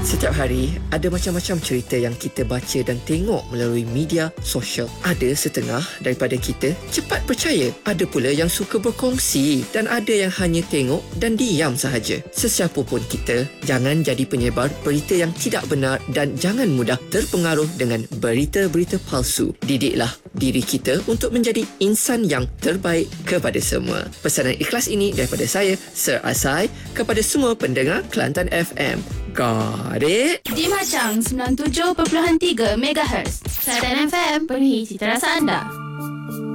Setiap hari, ada macam-macam cerita yang kita baca dan tengok melalui media sosial. Ada setengah daripada kita cepat percaya. Ada pula yang suka berkongsi dan ada yang hanya tengok dan diam sahaja. Sesiapa pun kita, jangan jadi penyebar berita yang tidak benar dan jangan mudah terpengaruh dengan berita-berita palsu. Didiklah diri kita untuk menjadi insan yang terbaik kepada semua. Pesanan ikhlas ini daripada saya, Sir Asai, kepada semua pendengar Kelantan FM. Got it? Di Macang 97.3 MHz. Kelantan FM, penuhi cita rasa anda.